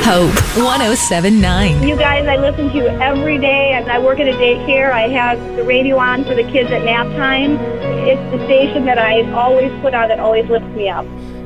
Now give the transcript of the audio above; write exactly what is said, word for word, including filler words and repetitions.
Hope one oh seven point nine. You guys, I listen to you every day, and I work at a daycare. I have the radio on for the kids at nap time. It's the station that I always put on that always lifts me up.